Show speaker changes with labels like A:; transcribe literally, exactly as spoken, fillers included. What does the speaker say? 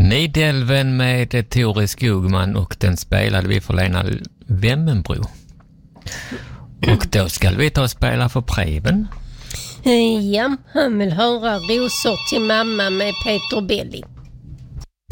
A: Nidelven med Tore Skogman och den spelade vi för Lena Wemmenbro. Och då ska vi ta och spela för Preben.
B: Ja, han vill höra Rosor till mamma med Peter Belli.